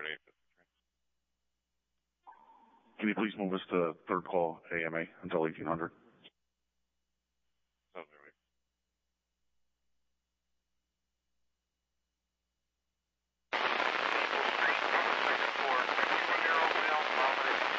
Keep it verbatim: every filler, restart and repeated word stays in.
Saturday. Can you please move us to third call A M A until eighteen hundred?